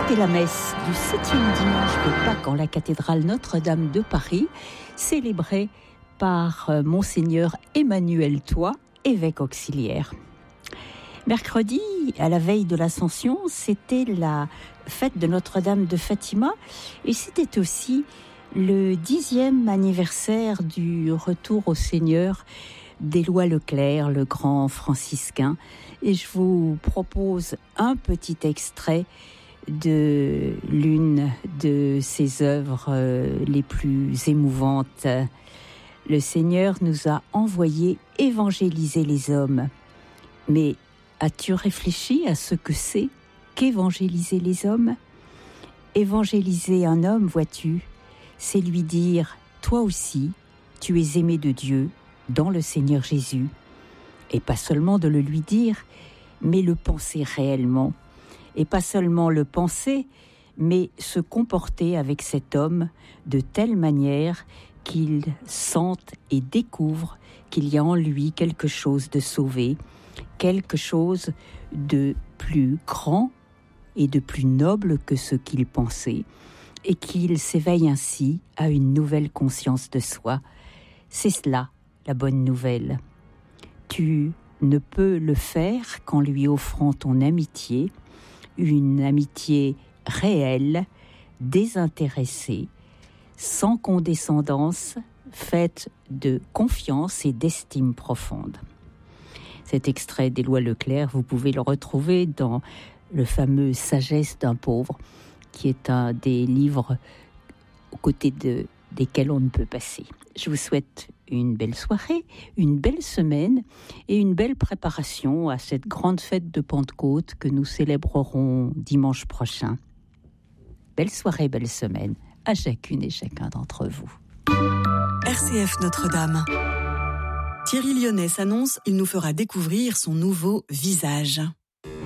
C'était la messe du 7e dimanche de Pâques en la cathédrale Notre-Dame de Paris, célébrée par Monseigneur Emmanuel Toit, évêque auxiliaire. Mercredi, à la veille de l'Ascension, c'était la fête de Notre-Dame de Fatima et c'était aussi le 10e anniversaire du retour au Seigneur d'Éloi Leclerc, le grand franciscain. Et je vous propose un petit extrait de l'une de ses œuvres les plus émouvantes. Le Seigneur nous a envoyé évangéliser les hommes. Mais as-tu réfléchi à ce que c'est qu'évangéliser les hommes ? Évangéliser un homme, vois-tu, c'est lui dire « Toi aussi, tu es aimé de Dieu dans le Seigneur Jésus ». Et pas seulement de le lui dire, mais le penser réellement. Et pas seulement le penser, mais se comporter avec cet homme de telle manière qu'il sente et découvre qu'il y a en lui quelque chose de sauvé, quelque chose de plus grand et de plus noble que ce qu'il pensait, et qu'il s'éveille ainsi à une nouvelle conscience de soi. C'est cela, la bonne nouvelle. Tu ne peux le faire qu'en lui offrant ton amitié, une amitié réelle, désintéressée, sans condescendance, faite de confiance et d'estime profonde. Cet extrait d'Éloi Leclerc, vous pouvez le retrouver dans le fameux « Sagesse d'un pauvre », qui est un des livres aux côtés desquels on ne peut passer. Je vous souhaite une belle soirée, une belle semaine et une belle préparation à cette grande fête de Pentecôte que nous célébrerons dimanche prochain. Belle soirée, belle semaine à chacune et chacun d'entre vous. RCF Notre-Dame. Thierry Lyonnais s'annonce, il nous fera découvrir son nouveau visage.